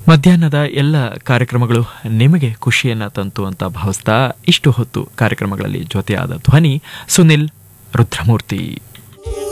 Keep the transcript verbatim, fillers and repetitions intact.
ಮಧ್ಯಾಹ್ನದ ಎಲ್ಲ ಕಾರ್ಯಕ್ರಮಗಳು ನಿಮಗೆ ಖುಷಿಯನ್ನ ತಂತು ಅಂತ ಭಾವಿಸ್ತಾ ಇಷ್ಟು ಹೊತ್ತು ಕಾರ್ಯಕ್ರಮಗಳಲ್ಲಿ ಜೊತೆಯಾದ ಧ್ವನಿ ಸುನಿಲ್ ರುದ್ರಮೂರ್ತಿ.